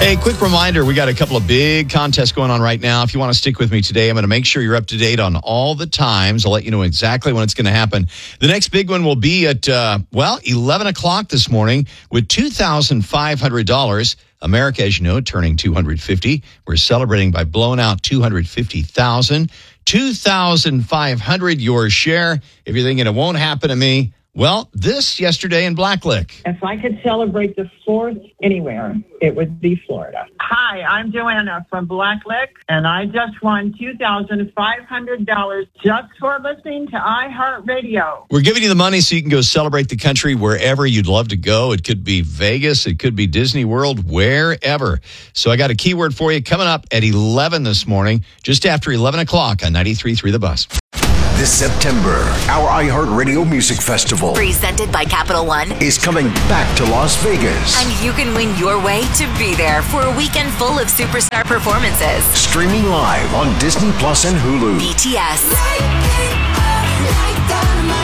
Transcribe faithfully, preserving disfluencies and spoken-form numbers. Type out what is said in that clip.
Hey, quick reminder, we got a couple of big contests going on right now. If you want to stick with me today, I'm going to make sure you're up to date on all the times. I'll let you know exactly when it's going to happen. The next big one will be at, uh, well, eleven o'clock this morning with two thousand five hundred dollars. America, as you know, turning two hundred fifty. We're celebrating by blowing out two hundred fifty thousand dollars. two thousand five hundred dollars, your share. If you're thinking it won't happen to me, well, this yesterday in Blacklick. If I could celebrate the fourth anywhere, it would be Florida. Hi, I'm Joanna from Blacklick, and I just won two thousand five hundred dollars just for listening to iHeartRadio. We're giving you the money so you can go celebrate the country wherever you'd love to go. It could be Vegas. It could be Disney World, wherever. So I got a keyword for you coming up at eleven this morning, just after eleven o'clock on ninety-three point three The Bus. This September, our iHeartRadio Music Festival, presented by Capital One, is coming back to Las Vegas. And you can win your way to be there for a weekend full of superstar performances. Streaming live on Disney Plus and Hulu. B T S,